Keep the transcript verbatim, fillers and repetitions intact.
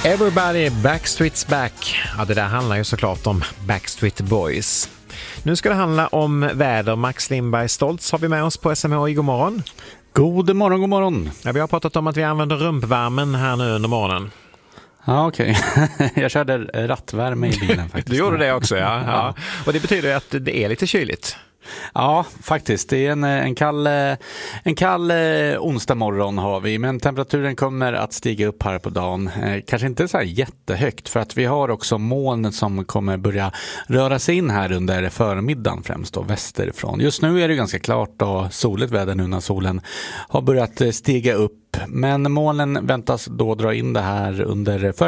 Everybody Backstreet's back. Ja, det där handlar ju såklart om Backstreet Boys. Nu ska det handla om väder. Max Lindberg Stoltz har vi med oss på S M H I. God morgon. God morgon, god morgon. Ja, vi har pratat om att vi använder rumpvärmen här nu under morgonen. Ja, okej. Okay. Jag körde rattvärme i bilen faktiskt. Du gjorde det också, ja. ja. Och det betyder att det är lite kyligt. Ja, faktiskt. Det är en, en kall, en kall onsdag morgon har vi, men temperaturen kommer att stiga upp här på dagen. Eh, kanske inte så här jättehögt, för att vi har också molnet som kommer börja röra sig in här under förmiddagen, främst då västerifrån. Just nu är det ganska klart och soligt väder nu när solen har börjat stiga upp, men molnen väntas då dra in det här under för